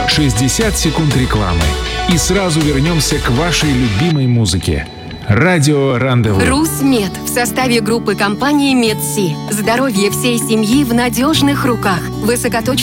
60 секунд рекламы. И сразу вернемся к вашей любимой музыке. Радио Рандеву. РусМед в составе группы компании Медси. Здоровье всей семьи в надежных руках. Высокоточные